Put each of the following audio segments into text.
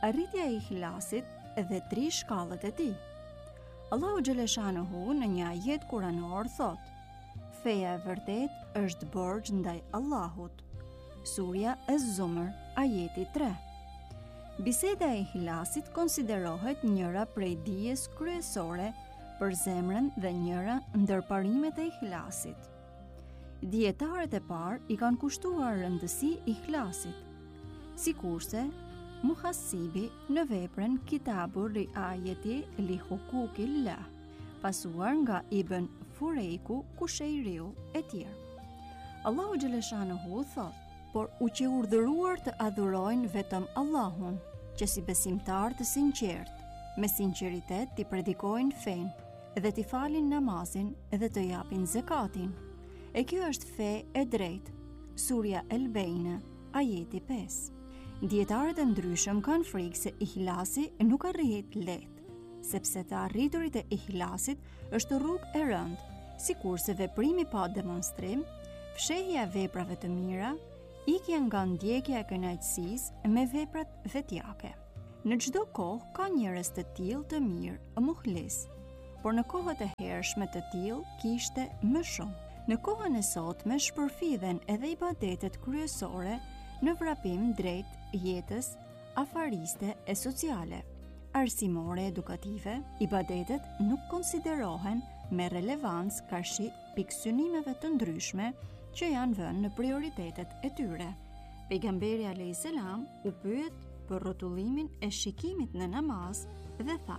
Arritja e ihlasit dhe 3 shkallët e tij. Allahu xhaleshanuhu në një ajet kuranor thot: Feja e vërtet është borxh ndaj Allahut. Surja Az-Zumr, ajeti 3. Biseda e ihlasit konsiderohet njëra prej dijes kryesore për zemrën dhe njëra ndër parimet e ihlasit. Dietarët e parë i kanë kushtuar rëndësi ihlasit, sikurse Muhasibi në veprën Kitabu Riayeti li Hukukillah, pasuar nga Ibn Furejku Kusheiriu e tjerë. Allahu xhaleshanuhu thot: por u që urdhëruar të adhurojnë vetëm Allahun, që si besimtar të sinqert, me sinqeritet t'i predikojnë fenë dhe t'i falin namazin dhe të japin zekatin. E kjo është fe e drejtë. Surja El-Bejne, ajeti 5. Dietarët e ndryshëm kanë frikë se ihlasi nuk arrihet lehtë, sepse të arriturit e ihlasit është rrugë e rëndë, sikurse veprimi pa demonstrim, fshehja e veprave të mira, ikja nga ndjekja e kënaqësisë me veprat vetjake. Në çdo kohë ka njerëz të tillë të mirë, muhlis, por në kohët e hershme të tillë kishte më shumë. Në kohën e sotme shpërfidhen edhe ibadetet kryesore në vrapim drejt jetës afariste e sociale, arsimore edukative. Ibadetet nuk konsiderohen me relevancë karshi pikësynimeve të ndryshme që janë vënë në prioritetet e tyre. Pejgamberi a.s. u pyet për rrotullimin e shikimit në namaz dhe tha: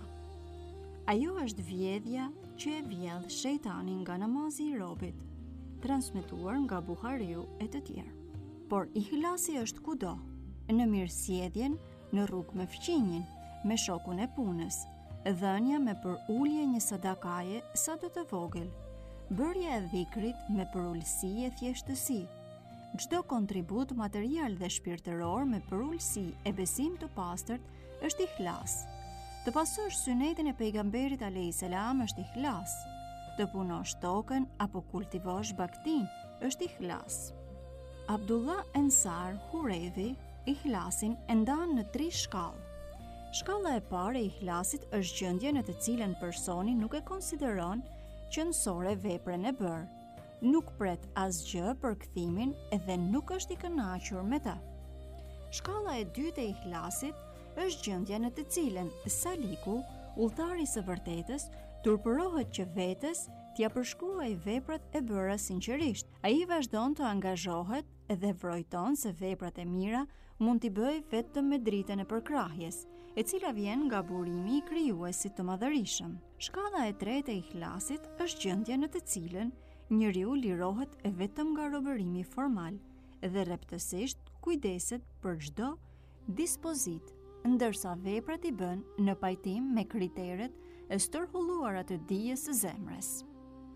ajo është vjedhja që e vjedh shejtanin nga namazi i robit, transmetuar nga Buhariu e të tjerë. Por ihlasi është kudo, në mirësjelljen, në rrugë me fqinjin, me shokun e punës, dhënia me për ulje një sadakaje sa do të vogël, bërja e dhikrit me për ulësi e thjeshtësi, çdo kontribut material dhe shpirtëror me për ulësi e besim të pastërt është ihlas. Të pasosh sunetin e pejgamberit a.s. është ihlas. Të punosh tokën apo kultivosh baktin është ihlas. Abdullah Ensar Hurevi ihlasin e ndan në 3 shkallë. Shkalla e parë e ihlasit është gjendja në të cilën personi nuk e konsideron qëndësore veprën e bërë, nuk pret asgjë për kthimin dhe nuk është i kënaqur me ta. Shkalla e dytë e ihlasit është gjendja në të cilën saliku, udhëtari së vërtetës, turpërohet që vetes t'ia përshkruaj veprat e bëra sinqerisht. Ai vazhdon të angazhohet dhe vrojton se veprat e mira mund t'i bëj vetëm me dritën e përkrahjes, e cila vjen nga burimi i krijuesit të madhërisëm. Shkalla e tretë e ihlasit është gjendja në të cilën njeriu lirohet vetëm nga robërimi formal dhe rreptësisht kujdeset për çdo dispozit, ndërsa veprat i bën në pajtim me kriteret e stërhulluara të dijes së zemrës.